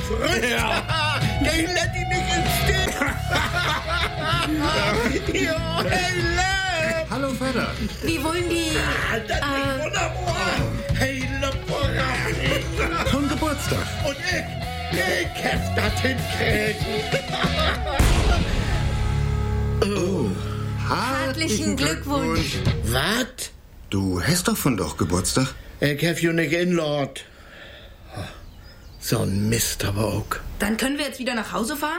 Fritz. Ja. Den lässt ihn nicht im Stich. Ja, hey, Lepp. Hallo, Vater. Wie wollen die... Das ist wunderbar. Hey, Lepp. Zum Geburtstag. Und ich hab das hinkriegen. Herzlichen Glückwunsch. Was? Du hast doch Geburtstag. Ich hab you nicht inlord. So ein Mist aber auch. Dann können wir jetzt wieder nach Hause fahren?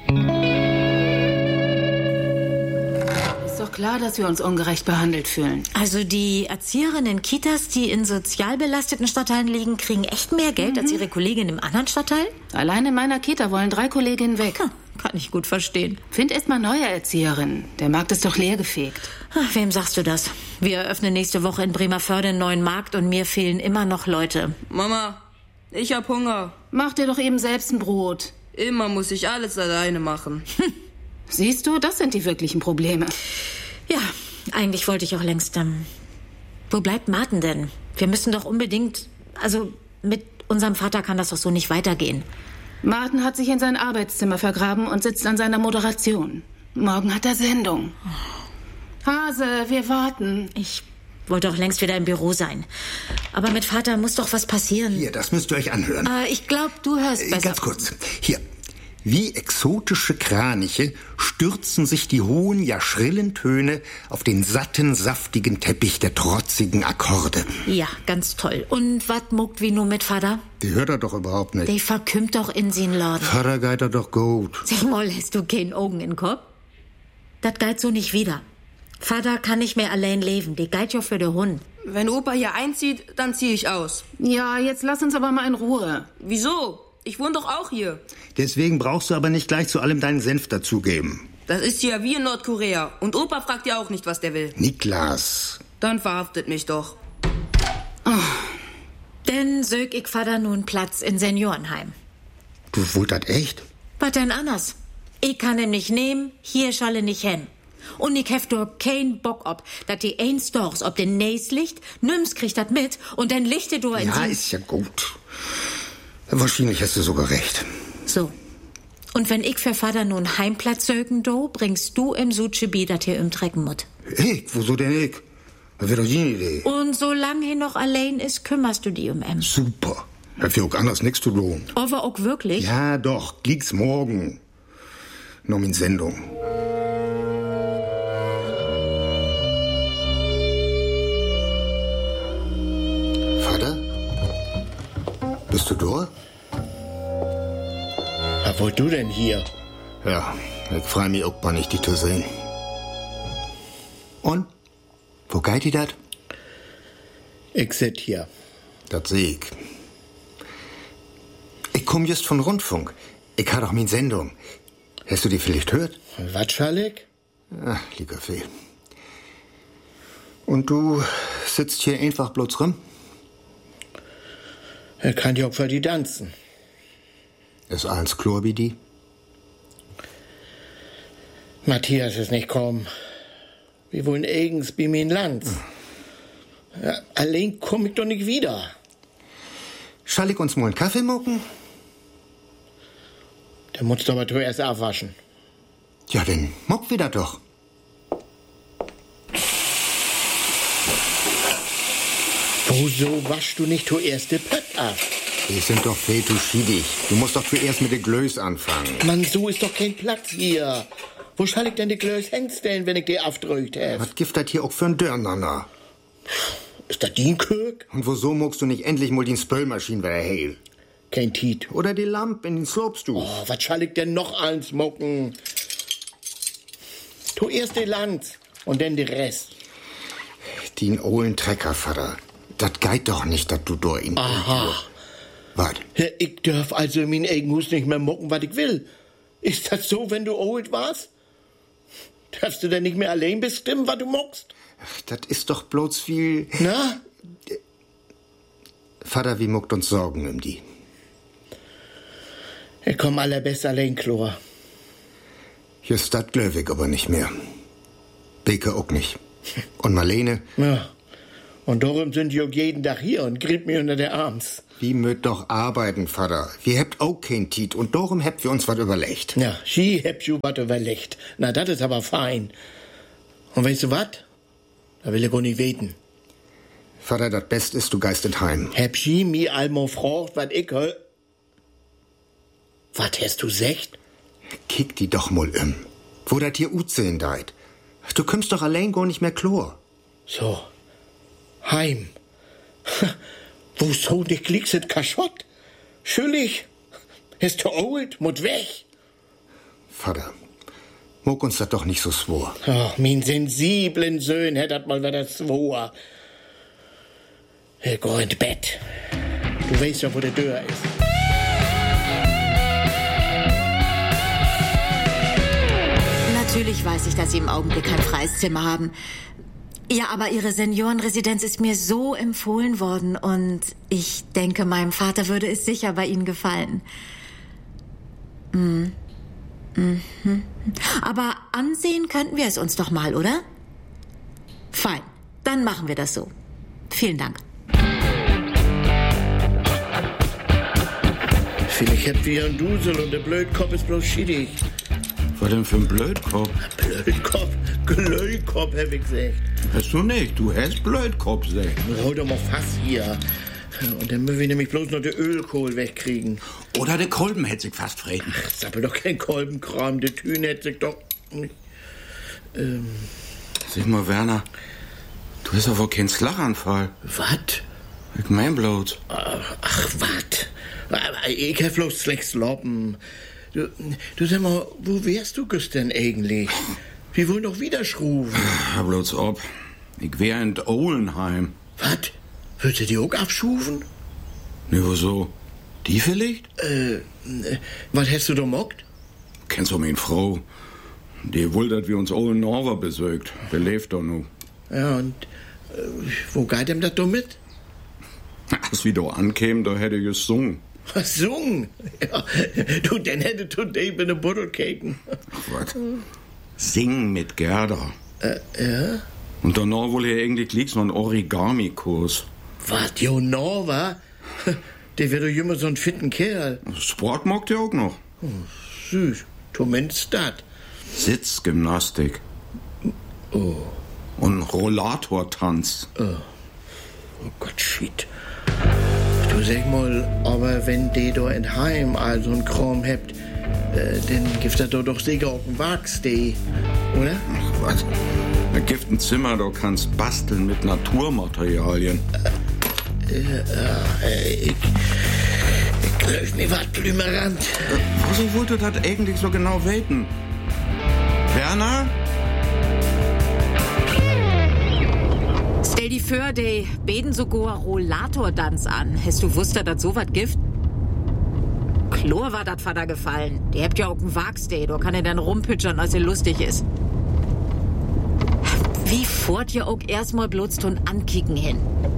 Ist doch klar, dass wir uns ungerecht behandelt fühlen. Also die Erzieherinnen in Kitas, die in sozial belasteten Stadtteilen liegen, kriegen echt mehr Geld als ihre Kolleginnen im anderen Stadtteil? Allein in meiner Kita wollen 3 Kolleginnen weg. Kann ich gut verstehen. Find erst mal neue Erzieherinnen. Der Markt ist doch leergefegt. Ach, wem sagst du das? Wir eröffnen nächste Woche in Bremervörde einen neuen Markt und mir fehlen immer noch Leute. Mama, ich hab Hunger. Mach dir doch eben selbst ein Brot. Immer muss ich alles alleine machen. Siehst du, das sind die wirklichen Probleme. Ja, eigentlich wollte ich auch längst... Wo bleibt Martin denn? Wir müssen doch unbedingt... Also, mit unserem Vater kann das doch so nicht weitergehen. Martin hat sich in sein Arbeitszimmer vergraben und sitzt an seiner Moderation. Morgen hat er Sendung. Hase, wir warten. Ich wollte auch längst wieder im Büro sein. Aber mit Vater muss doch was passieren. Hier, das müsst ihr euch anhören. Ich glaube, du hörst besser. Ganz kurz. Hier. Wie exotische Kraniche stürzen sich die hohen, ja schrillen Töne auf den satten, saftigen Teppich der trotzigen Akkorde. Ja, ganz toll. Und wat muckt wie nur mit Vater? Die hört er doch überhaupt nicht. Die verkümmt doch in sin Laden. Vater geht er doch gut. Sag mal, hast du keinen Augen in den Kopf? Das geht so nicht wieder. Vater kann nicht mehr allein leben. Die geht ja für den Hund. Wenn Opa hier einzieht, dann ziehe ich aus. Ja, jetzt lass uns aber mal in Ruhe. Wieso? Ich wohne doch auch hier. Deswegen brauchst du aber nicht gleich zu allem deinen Senf dazugeben. Das ist ja wie in Nordkorea. Und Opa fragt ja auch nicht, was der will. Niklas. Dann verhaftet mich doch. Denn sög ich Vater nun Platz in Seniorenheim. Du wollt das echt? Was denn anders? Ich kann ihn nicht nehmen, hier schalle nicht hin. Und ich hef doch keinen Bock ob, dat die eins dochs ob den Näs liegt, nimm's kriegt dat mit und dann lichte du in Ja, ist ja gut. Wahrscheinlich hast du sogar recht. So. Und wenn ich für Vater nun Heimplatz sögen do, bringst du im Sudgebiet dat hier im Treckenmut. Ich? Wieso denn ich? Das wäre doch die Idee. Und solange er noch allein ist, kümmerst du dich um ihn. Super. Hat für auch anders nichts zu tun. Aber auch wirklich? Ja, doch. Liegt's morgen. Noch in Sendung. Vater? Bist du da? Was wollt du denn hier? Ja, ich freu mich auch mal nicht, dich zu sehen. Und? Wo geht die dat? Ich sit hier. Das seh ich. Ich komm just von Rundfunk. Ich ha doch min Sendung. Hast du die vielleicht hört? Was schall ich? Ach, lieber Fee. Und du sitzt hier einfach bloß rum? Er kann die auch für die tanzen. Ist alles klar wie die? Matthias ist nicht kommen. Wir wollen eigens bei mir in Land. Ja, allein komm ich doch nicht wieder. Schall ich uns mal einen Kaffee mucken? Der muss doch aber zuerst abwaschen. Ja, dann muck wieder doch. Wieso waschst du nicht zuerst den Pött ab? Die sind doch viel zu schiedig. Du musst doch zuerst mit den Glöß anfangen. Mann, so ist doch kein Platz hier. Wo schall ich denn die Glöß hinstellen, wenn ich die aufdrückt hab? Was gibt das hier auch für ein Dörnanner? Ist das die Kök? Und wieso muckst du nicht endlich mal die Spülmaschine wieder heil? Kein Tiet. Oder die Lampe in den Slopst du? Oh, was schall ich denn noch eins mucken? Zuerst die Land und dann die Rest. Den ollen Trecker, Vater. Das geht doch nicht, dass du da in... Aha. Was? Ja, ich darf also in mein eigenes Hus nicht mehr mucken, was ich will. Ist das so, wenn du alt warst? Darfst du denn nicht mehr allein bestimmen, was du muckst? Das ist doch bloß viel... Na? Vater, wie muckt uns Sorgen um die? Ich komm allerbest allein, Chlor. Just das glaub ich aber nicht mehr. Beke auch nicht. Und Marlene? Ja. Und darum sind die auch jeden Tag hier und grieb mir unter der Arms. Wie möt doch arbeiten, Vater. Wir hebt auch kein Tiet und darum hebt wir uns was überlegt. Ja, sie hebt ju wat überlegt. Na, das ist aber fein. Und weißt du wat? Da will ich gar nicht weten. Vater, das Beste ist, du geist in Heim. Heb sie mi einmal gefragt, wat ich hö... Wat hast du secht? Kick die doch mal wo dat hier utsehen deit. Du kommst doch allein gar nicht mehr Chlor. So. Heim. Wo so dich klickst et Kaschott? Schüllig. Hast du old, mut weg. Vater, mog uns das doch nicht so swor. Oh, mein sensiblen Söhn hätt dat mal wieder swor. Geh ins Bett. Du weißt ja, wo der Tür ist. Natürlich weiß ich, dass Sie im Augenblick kein freies Zimmer haben. Ja, aber Ihre Seniorenresidenz ist mir so empfohlen worden und ich denke, meinem Vater würde es sicher bei Ihnen gefallen. Aber ansehen könnten wir es uns doch mal, oder? Fein, dann machen wir das so. Vielen Dank. Vielleicht hätt wir einen Dusel und der Blödkopf ist bloß schiedig. Was denn für ein Blödkopf? Blödkopf? Glöykopf, hab ich gesagt. Hast du nicht, du hast Blödkopf gesagt. Hol doch mal Fass hier. Und dann müssen wir nämlich bloß noch den Ölkohl wegkriegen. Oder der Kolben hätte sich fast freten. Ach, sappel doch kein Kolbenkram, der Tüne hätte sich doch... Sag mal, Werner, du hast doch wohl keinen Schlaganfall. Wat? Ich mein bloß. Ach, wat? Ich hab bloß schlecht Loppen. Du sag mal, wo wärst du denn eigentlich? Wir wollen doch wieder schrufen. Ja, bloß ob. Ich wär in Ohlenheim. Wat? Würdest du die auch abschufen? Ne, wieso? Die vielleicht? Was hast du da mockt? Kennst du meine Frau? Die will, dass wir uns Ohlen Norwer besögt. Der lebt doch noch. Ja, und wo geht ihm das da mit? Als wir da ankämen, da hätte ich gesungen. Was sungen? Ja, du, dann hättest du Dave in a Bottle Caken. Was? Singen mit Gerda. Ja? Und danach wohl hier irgendwie liegt so ein Origami-Kurs. Was, jo, Norwa? Der wäre doch immer so ein fitten Kerl. Sport mag der auch noch. Oh, süß. Zumindest das. Sitzgymnastik. Oh. Und Rollatortanz. Oh Gott, shit. Du sag mal, aber wenn die da in Heim all so ein Kram habt, dann gibt das doch sicher auch einen Wachsday, oder? Ach, was? Da gibt ein Zimmer, da kannst basteln mit Naturmaterialien. Ich glaub mir was blümerant. Wieso wollt ihr das eigentlich so genau weten? Werner? Stell die für, die beten sogar Rollatortanz an. Hast du wusst, dass so was gibt? Chlor war dat Vater gefallen. Die habt ja auch einen Wachsday, da kann er dann rumpitschern, als er lustig ist. Wie fort ihr auch erstmal blutzt und ankicken hin?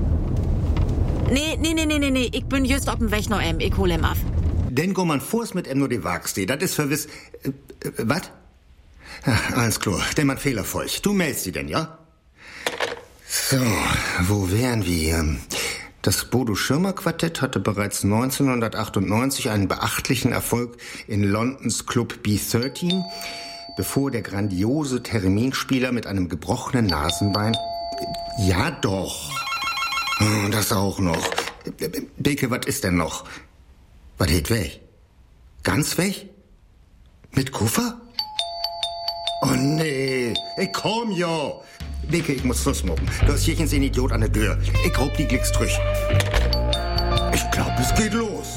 Nee, ich bin just auf dem Weg noch ich hol ihm ab. Denn go man vors mit nur die Wachsday, das ist verwiss... wat? Alles klar, denn man fehlerfeucht. Du meldest sie denn, ja? So, wo wären wir? Das Bodo-Schirmer-Quartett hatte bereits 1998 einen beachtlichen Erfolg in Londons Club B13, bevor der grandiose Terminspieler mit einem gebrochenen Nasenbein... Ja doch. Das auch noch. Beke, was ist denn noch? Was geht weg? Ganz weg? Mit Koffer? Oh nee, ich komm ja. Beke, ich muss Schluss machen. Du hast hier ein Idiot an der Tür. Ich raub die Glicks durch. Ich glaub, es geht los.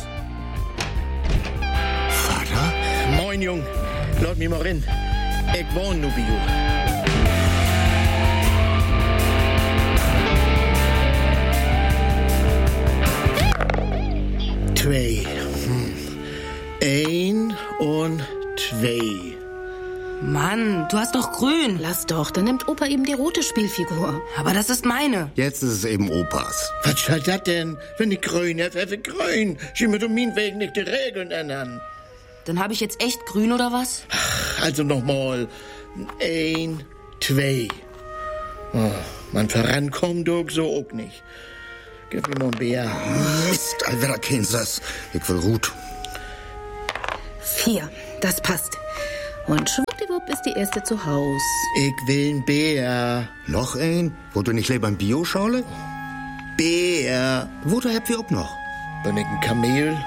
Vater? Moin, Jung. Laut mir mal rein. Ich wohne nur bei you. Zwei. Ein und zwei. Mann, du hast doch grün. Lass doch, dann nimmt Opa eben die rote Spielfigur. Aber das ist meine. Jetzt ist es eben Opas. Was soll das denn? Wenn ich grün habe, habe ich grün. Sie müssen um meinen Weg nicht die Regeln ändern. Dann habe ich jetzt echt grün oder was? Also nochmal. Ein, zwei. Oh, man vorankommt doch so auch nicht. Gib mir mal ein Bier. Mist, Alvera Kansas. Ich will Ruth. 4, das passt. Und schwuppdiwupp ist die erste zu Haus. Ich will ein Bier. Noch ein? Wo du nicht lieber ein Bio-Schale? Bier. Wo du habt wir auch noch? Bin ich ein Kamel?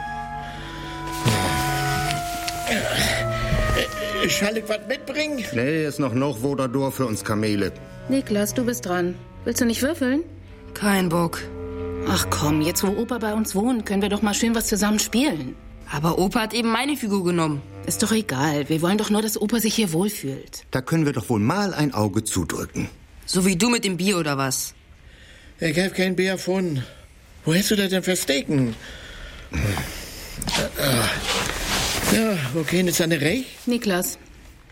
Soll ich was mitbringen? Nee, ist noch wo da durch für uns Kamele. Niklas, du bist dran. Willst du nicht würfeln? Kein Bock. Ach komm, jetzt wo Opa bei uns wohnt, können wir doch mal schön was zusammen spielen. Aber Opa hat eben meine Figur genommen. Ist doch egal. Wir wollen doch nur, dass Opa sich hier wohlfühlt. Da können wir doch wohl mal ein Auge zudrücken. So wie du mit dem Bier oder was? Ich hab kein Bier gefunden. Wo hast du das denn verstecken? Ja, okay, ist eine Recht? Niklas.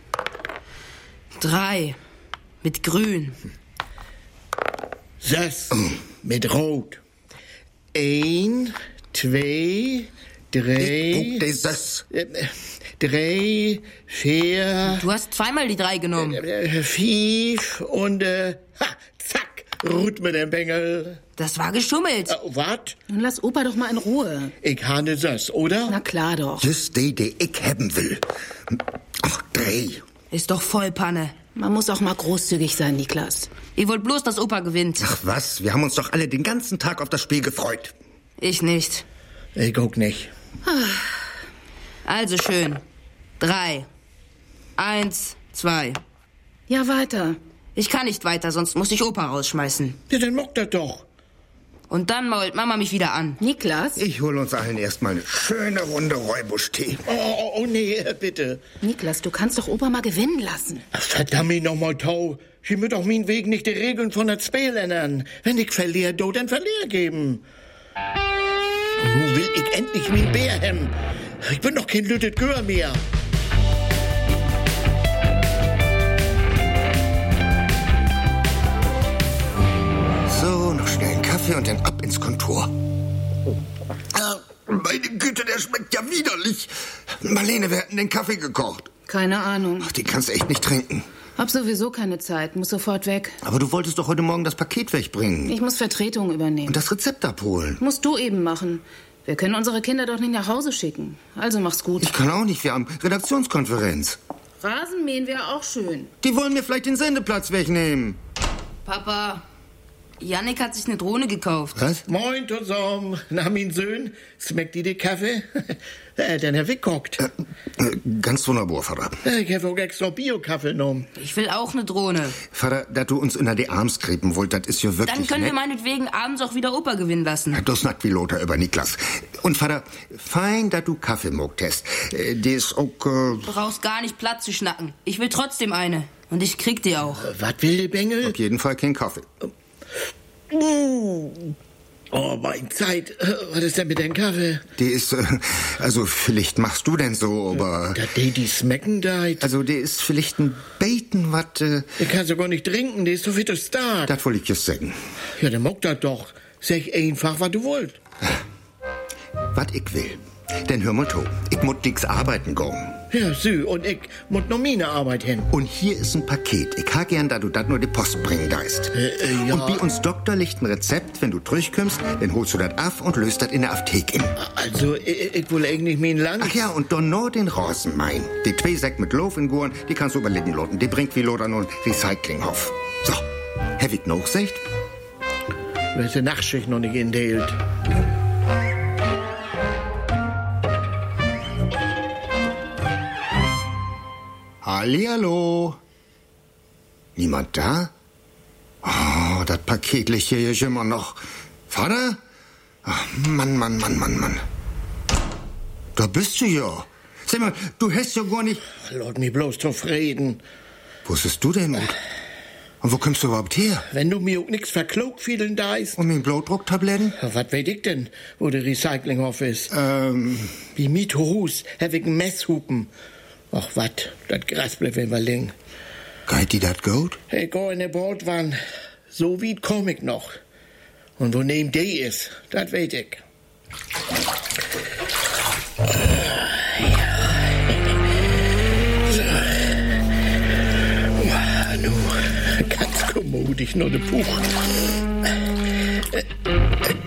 3. Mit Grün. 6. Mit Rot. 1, 2, 3. Dieses. 3, 4. Du hast zweimal die 3 genommen. 5 und zack, Ruth mit dem Bengel. Das war geschummelt. Was? Nun lass Opa doch mal in Ruhe. Ich habe das, oder? Na klar doch. Just die ich haben will. Ach, 3. Ist doch voll Panne. Man muss auch mal großzügig sein, Niklas. Ihr wollt bloß, dass Opa gewinnt. Ach was, wir haben uns doch alle den ganzen Tag auf das Spiel gefreut. Ich nicht. Ich guck nicht. Also schön. 3. 1, 2. Ja, weiter. Ich kann nicht weiter, sonst muss ich Opa rausschmeißen. Ja, dann mockt das doch. Und dann mault Mama mich wieder an. Niklas? Ich hol uns allen erstmal eine schöne Runde Räubusch-Tee. Oh, nee, bitte. Niklas, du kannst doch Opa mal gewinnen lassen. Verdammt nochmal, Tau. Sie mir doch meinen Weg nicht die Regeln von der Spiel ändern. Wenn ich verliere, dann verliere geben. Und nun will ich endlich mein Bär haben. Ich bin doch kein lüttet Gör mehr. So, noch schnell einen Kaffee und dann ab ins Kontor. Meine Güte, der schmeckt ja widerlich. Marlene, wir hatten den Kaffee gekocht. Keine Ahnung. Ach, den kannst du echt nicht trinken. Hab sowieso keine Zeit, muss sofort weg. Aber du wolltest doch heute Morgen das Paket wegbringen. Ich muss Vertretung übernehmen. Und das Rezept abholen. Musst du eben machen. Wir können unsere Kinder doch nicht nach Hause schicken. Also mach's gut. Ich kann auch nicht, wir haben Redaktionskonferenz. Rasenmähen wäre auch schön. Die wollen mir vielleicht den Sendeplatz wegnehmen. Papa, Jannik hat sich eine Drohne gekauft. Was? Moin zusammen. Na, mein Sohn, schmeckt die Kaffee? Dann Herr wegguckt. Ganz wunderbar, Vater. Ich habe auch extra Bio-Kaffee genommen. Ich will auch eine Drohne. Vater, dass du uns unter die Arms kriegen wollt, das ist ja wirklich Dann können wir nett. meinetwegen abends auch wieder Opa gewinnen lassen. Das nackt wie Lothar über Niklas. Und Vater, fein, dass du Kaffee mogt hast. Die ist auch, Du brauchst gar nicht Platz zu schnacken. Ich will trotzdem eine. Und ich krieg die auch. Was will der Bengel? auf jeden Fall kein Kaffee. Oh, mein Zeit. Was ist denn mit dem Kaffee? Die ist, also vielleicht machst du denn so, aber... Da die smecken da. Also die ist vielleicht ein Beten, was... Ich kann sogar nicht trinken, die ist so viel zu stark. Das wollte ich just sagen. Ja, dann mockt das doch. Sag einfach, was du wollt. Was ich will. Denn hör mal zu, ich muss nix arbeiten gehen. Ja, Sü, und ich muss noch meine Arbeit hin. Und hier ist ein Paket. Ich ha gern, da du dat nur die Post bringen deist. Ja. Und bei uns Doktor liegt ein Rezept, wenn du durchkommst, dann holst du dat ab und löst dat in der Apotheke in. Also, ich will eigentlich mein Land. Ach ja, und dann noch den Rosenmein. Die 2 Säck mit Lof in Guren, die kannst du überlegen loten. Die bringt wie Lothar nun Recyclinghof. So, hab ich noch gesagt? Du hast die Nachtschicht noch nicht entdehlt. Hallihallo. Niemand da? Oh, das Paket liegt hier immer noch. Vater? Ach, Mann. Da bist du ja. Sag mal, du hast ja gar nicht... Lass mich bloß zufrieden. Wo bist du denn, Mut? Und wo kommst du überhaupt her? Wenn du mir auch nix verklogt vielen da ist. Und mit Blutdrucktabletten? Ja, was weiß ich denn, wo der Recyclinghof ist? Wie mit Hus, hab ich einen Messhupen. Ach, wat, das Gras bleibt immer liegen. Geht die dat gut? Ich geh in der Bordwand. So weit komm ich noch. Und wo neben die ist, das weiß ich. Nu, ganz kommod. hut ich nur de Puch.